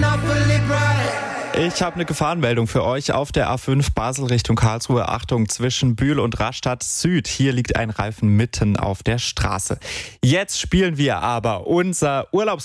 Ich habe eine Gefahrenmeldung für euch auf der A5 Basel Richtung Karlsruhe. Achtung, zwischen Bühl und Rastatt Süd. Hier liegt ein Reifen mitten auf der Straße. Jetzt spielen wir aber unser